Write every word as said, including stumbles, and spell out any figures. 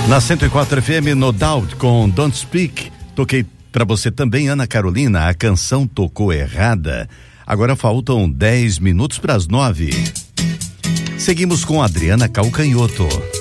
Na cento e quatro F M, No Doubt com Don't Speak. Toquei pra você também, Ana Carolina. A canção tocou errada. Agora faltam dez minutos para as nove. Seguimos com Adriana Calcanhoto.